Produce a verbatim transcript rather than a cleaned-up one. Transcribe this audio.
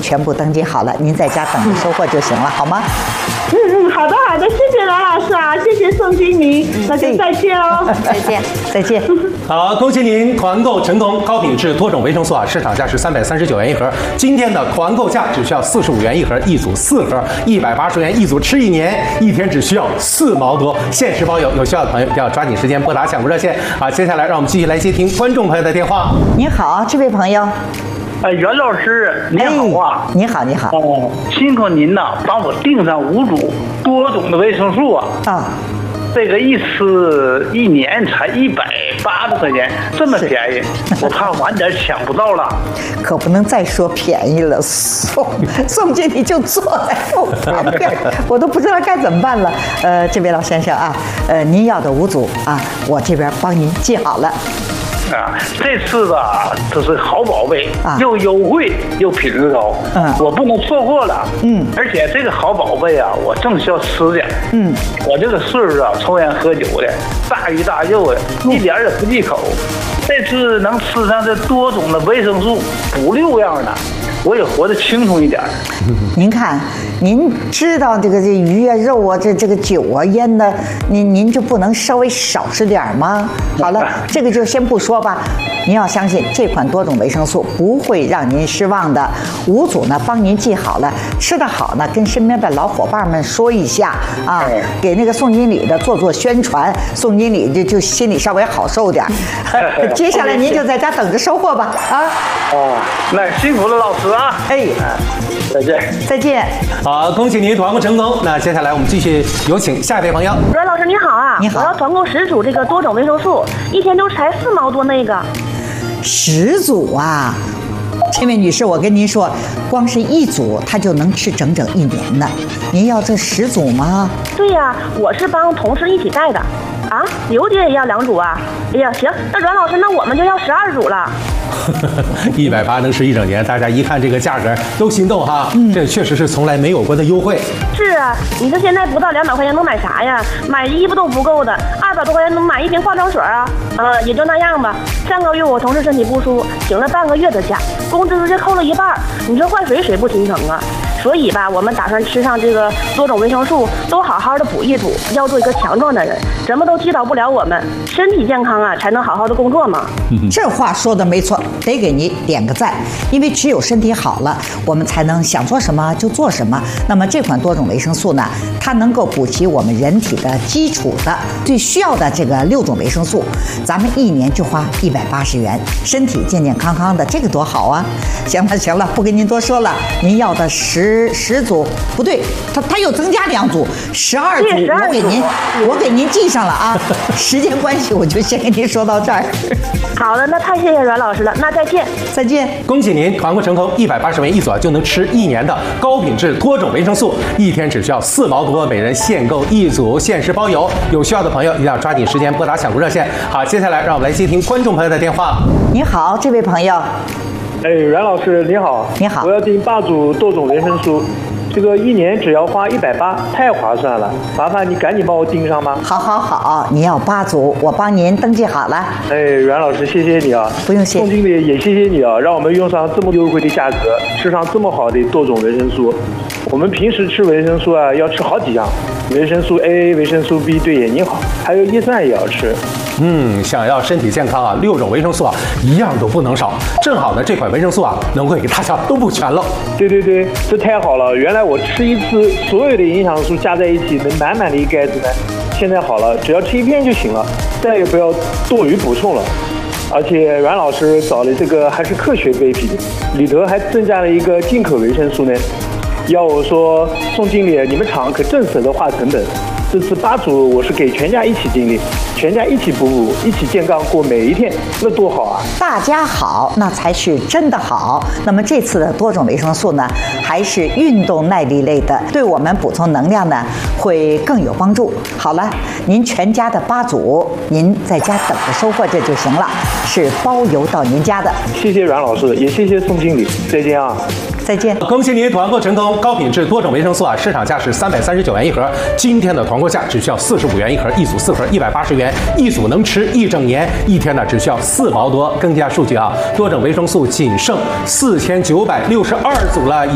全部登记好了，您在家等着收货就行了，好吗？ 嗯嗯，好的好的，谢谢蓝老师啊，谢谢宋经理，那就再见哦， 再见再见。 好，恭喜您团购成功，高品质多种维生素啊，市场价是三百三十九元一盒，今天的团购价只需要四十五元一盒，一组四盒，一百八十元一组，吃一年，一天只需要四毛多，限时包邮。有需要的朋友要抓紧时间拨打享购热线啊！接下来让我们继续来接听观众朋友的电话。 您好，这位朋友。 哎，袁老师，您好啊！ 哎、你好，你好。 哦，辛苦您呐，帮我订上五组多种的维生素啊！ 啊， 这个一吃一年才一百八十块钱，这么便宜，我怕晚点抢不到了。 可不能再说便宜了，宋宋经理就坐在后旁边，我都不知道该怎么办了。呃，这位老先生啊，呃，您要的五组啊，我这边帮您记好了。 啊，这次吧，这是好宝贝， 啊、 又优惠又品质高， 嗯， 我不能错过了， 嗯， 而且这个好宝贝啊，我正需要吃的， 嗯， 我这个岁数啊，抽烟喝酒的，大鱼大肉的，一点也不忌口，这次能吃上这多种的维生素，补六样的，我也活得轻松一点。 您看，您知道这个这鱼啊、肉啊、这这个酒啊、烟呢，您您就不能稍微少吃点吗？好了，这个就先不说吧。您要相信这款多种维生素不会让您失望的。五组呢，帮您记好了，吃得好呢，跟身边的老伙伴们说一下啊，给那个宋经理的做做宣传，宋经理就就心里稍微好受点。接下来您就在家等着收货吧啊！ 哦，那辛苦了老师啊！ 哎， 再见， 再见。 好，恭喜您团购成功。那接下来我们继续有请下一位朋友。 阮老师你好啊， 你好， 我要团购十组这个多种维生素，一天就才四毛多那个。 十组啊！这位女士，我跟您说，光是一组她就能吃整整一年呢。您要这十组吗？ 对呀、啊，我是帮同事一起带的。啊，刘姐也要两组啊？哎呀，行，那阮老师，那我们就要十二组了。 一百八能吃一整年，大家一看这个价格都心动哈。嗯，这确实是从来没有过的优惠。 是啊，你说现在不到两百块钱能买啥呀？买衣服都不够的，二百多块钱能买一瓶化妆水啊？呃，也就那样吧。上个月我同事身体不舒服，请了半个月的假，工资直接扣了一半。你说换谁谁不心疼啊？所以吧，我们打算吃上这个多种维生素，都好好的补一补，要做一个强壮的人，什么都击倒不了我们，身体健康啊，才能好好的工作嘛。 这话说的没错，得给你点个赞，因为只有身体好了，我们才能想做什么就做什么。那么这款多种维生素呢，它能够补齐我们人体的基础的最需要的这个六种维生素，咱们一年就花一百八十元，身体健健康康的，这个多好啊！行了行了，不跟您多说了，您要的十十组不对，他他又增加两组，十二组，我给您我给您记上了啊。时间关系，我就先跟您说到这儿。 好的，那太谢谢阮老师了，那再见。 再见。 恭喜您团购成功，一百八十元一组就能吃一年的高品质多种维生素，一天只需要四毛多，每人限购一组，限时包邮。有需要的朋友一定要抓紧时间拨打享购热线。好，接下来让我们来接听观众朋友的电话。 你好，这位朋友。 哎，阮老师你好。 你好。 我要订八组多种维生素。这个一年只要花一百八，太划算了，麻烦你赶紧帮我订上吗？ 好，好，好，你要八组，我帮您登记好了。 哎，阮老师，谢谢你啊！ 不用谢。 宋经理也谢谢你啊，让我们用上这么优惠的价格，吃上这么好的多种维生素。我们平时吃维生素啊，要吃好几样，维生素 A、维生素 B 对眼睛好，还有叶酸也要吃。 嗯，想要身体健康啊，六种维生素啊，一样都不能少。正好呢，这款维生素啊，能够给大家都补全了。 对对对，这太好了！原来我吃一次，所有的营养素加在一起，能满满的一盖子呢。现在好了，只要吃一片就行了，再也不要多余补充了。而且阮老师找的这个还是科学配比，里头还增加了一个进口维生素呢。要我说，宋经理，你们厂可真舍得花成本。这次八组我是给全家一起经历，全家一起补补，一起健康过每一天，那多好啊！ 大家好，那才是真的好。那么这次的多种维生素呢，还是运动耐力类的，对我们补充能量呢会更有帮助。好了，您全家的八组，您在家等着收货这就行了，是包邮到您家的。 谢谢阮老师，也谢谢宋经理，再见啊！ 再见。 恭喜您团购成功，高品质多种维生素啊，市场价是三百三十九元一盒，今天的团购价只需要四十五元一盒，一组四盒一百八十元，一组能吃一整年，一天呢只需要四毛多。更加数据啊，多种维生素仅剩四千九百六十二组了。